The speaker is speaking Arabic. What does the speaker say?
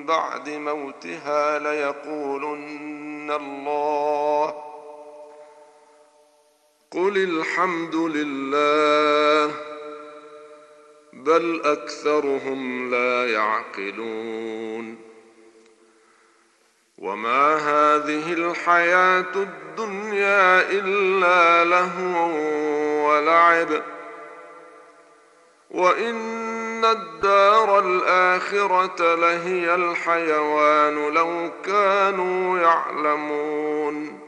بعد موتها ليقولن الله. قل الحمد لله بل أكثرهم لا يعقلون. وما هذه الحياة الدنيا إلا لهو ولعب وإن الدار الآخرة لهي الحيوان لو كانوا يعلمون.